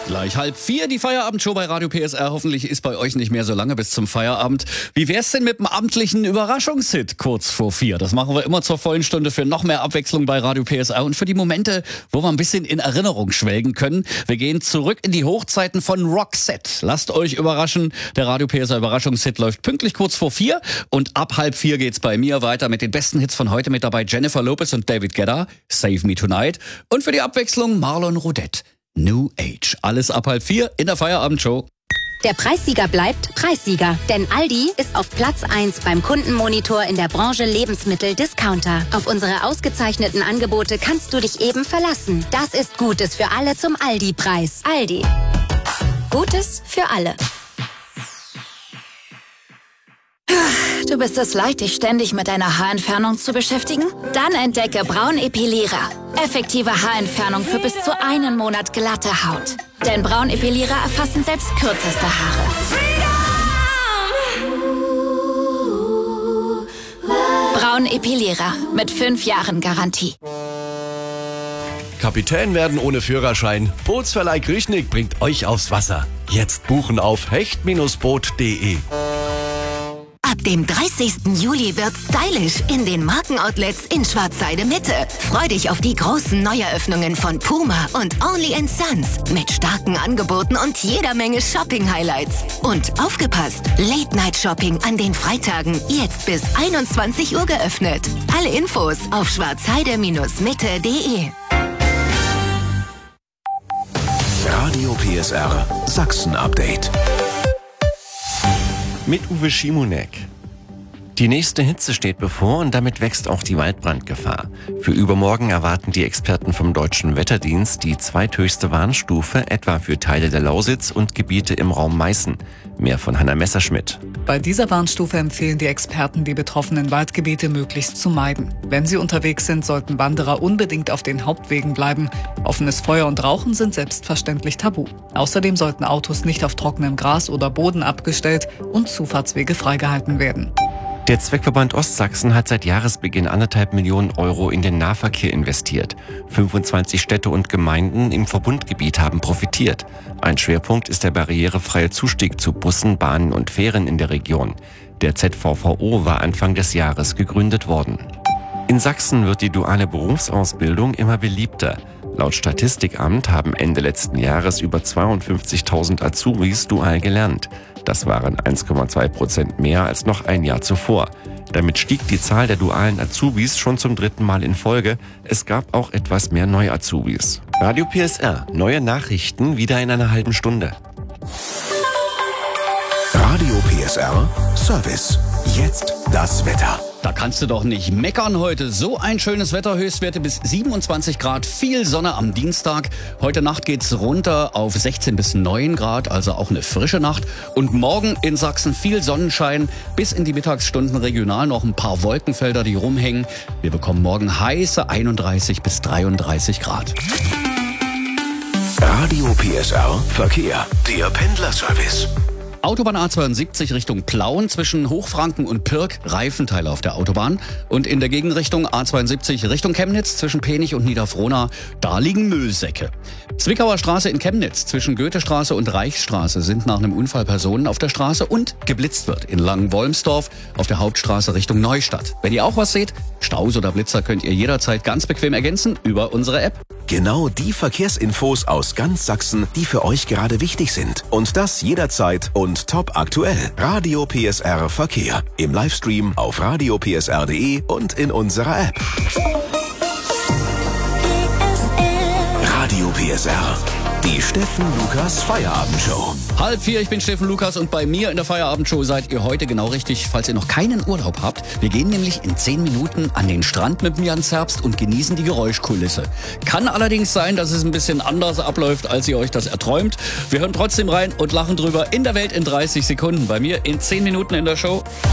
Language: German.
Gleich 3:30, die Feierabendshow bei Radio PSR. Hoffentlich ist bei euch nicht mehr so lange bis zum Feierabend. Wie wär's denn mit dem abendlichen Überraschungshit kurz vor 4? Das machen wir immer zur vollen Stunde für noch mehr Abwechslung bei Radio PSR und für die Momente, wo wir ein bisschen in Erinnerung schwelgen können. Wir gehen zurück in die Hochzeiten von Roxette. Lasst euch überraschen. Der Radio PSR Überraschungshit läuft pünktlich kurz vor 4 und ab 3:30 geht's bei mir weiter mit den besten Hits von heute. Mit dabei Jennifer Lopez und David Guetta, Save Me Tonight. Und für die Abwechslung Marlon Roudette, New Age. Alles ab 3:30 in der Feierabendshow. Der Preissieger bleibt Preissieger, denn Aldi ist auf Platz 1 beim Kundenmonitor in der Branche Lebensmittel-Discounter. Auf unsere ausgezeichneten Angebote kannst du dich eben verlassen. Das ist Gutes für alle zum Aldi-Preis. Aldi. Gutes für alle. Du bist es leid, dich ständig mit deiner Haarentfernung zu beschäftigen? Dann entdecke Braunepilierer. Effektive Haarentfernung für bis zu 1 Monat glatte Haut. Denn Braunepilierer erfassen selbst kürzeste Haare. Braunepilierer mit 5 Jahren Garantie. Kapitän werden ohne Führerschein. Bootsverleih Krüchnik bringt euch aufs Wasser. Jetzt buchen auf hecht-boot.de. Ab dem 30. Juli wird stylisch in den Markenoutlets in Schwarzheide Mitte. Freu dich auf die großen Neueröffnungen von Puma und Only & Sons mit starken Angeboten und jeder Menge Shopping-Highlights. Und aufgepasst, Late-Night-Shopping an den Freitagen jetzt bis 21 Uhr geöffnet. Alle Infos auf schwarzheide-mitte.de. Radio PSR Sachsen-Update. Mit Uwe Schimonek. Die nächste Hitze steht bevor und damit wächst auch die Waldbrandgefahr. Für übermorgen erwarten die Experten vom Deutschen Wetterdienst die zweithöchste Warnstufe, etwa für Teile der Lausitz und Gebiete im Raum Meißen. Mehr von Hanna Messerschmidt. Bei dieser Warnstufe empfehlen die Experten, die betroffenen Waldgebiete möglichst zu meiden. Wenn sie unterwegs sind, sollten Wanderer unbedingt auf den Hauptwegen bleiben. Offenes Feuer und Rauchen sind selbstverständlich tabu. Außerdem sollten Autos nicht auf trockenem Gras oder Boden abgestellt und Zufahrtswege freigehalten werden. Der Zweckverband Ostsachsen hat seit Jahresbeginn 1,5 Millionen Euro in den Nahverkehr investiert. 25 Städte und Gemeinden im Verbundgebiet haben profitiert. Ein Schwerpunkt ist der barrierefreie Zustieg zu Bussen, Bahnen und Fähren in der Region. Der ZVVO war Anfang des Jahres gegründet worden. In Sachsen wird die duale Berufsausbildung immer beliebter. Laut Statistikamt haben Ende letzten Jahres über 52.000 Azubis dual gelernt. Das waren 1,2% mehr als noch ein Jahr zuvor. Damit stieg die Zahl der dualen Azubis schon zum 3. Mal in Folge. Es gab auch etwas mehr Neu-Azubis. Radio PSR, neue Nachrichten wieder in einer halben Stunde. Radio PSR Service. Jetzt das Wetter. Da kannst du doch nicht meckern heute. So ein schönes Wetter, Höchstwerte bis 27 Grad, viel Sonne am Dienstag. Heute Nacht geht's runter auf 16 bis 9 Grad, also auch eine frische Nacht. Und morgen in Sachsen viel Sonnenschein, bis in die Mittagsstunden regional noch ein paar Wolkenfelder, die rumhängen. Wir bekommen morgen heiße 31 bis 33 Grad. Radio PSR Verkehr. Der Pendlerservice. Autobahn A72 Richtung Plauen zwischen Hochfranken und Pirk, Reifenteile auf der Autobahn. Und in der Gegenrichtung A72 Richtung Chemnitz zwischen Penich und Niederfrohna, da liegen Müllsäcke. Zwickauer Straße in Chemnitz zwischen Goethestraße und Reichsstraße sind nach einem Unfall Personen auf der Straße und geblitzt wird in Langenwolmsdorf auf der Hauptstraße Richtung Neustadt. Wenn ihr auch was seht, Staus oder Blitzer könnt ihr jederzeit ganz bequem ergänzen über unsere App. Genau die Verkehrsinfos aus ganz Sachsen, die für euch gerade wichtig sind. Und das jederzeit und top aktuell. Radio PSR Verkehr. Im Livestream auf radiopsr.de und in unserer App. Radio PSR. Die Steffen Lukas Feierabendshow. 3:30, ich bin Steffen Lukas und bei mir in der Feierabendshow seid ihr heute genau richtig, falls ihr noch keinen Urlaub habt. Wir gehen nämlich in 10 Minuten an den Strand mit dem Jans Herbst und genießen die Geräuschkulisse. Kann allerdings sein, dass es ein bisschen anders abläuft, als ihr euch das erträumt. Wir hören trotzdem rein und lachen drüber in der Welt in 30 Sekunden. Bei mir in 10 Minuten in der Show.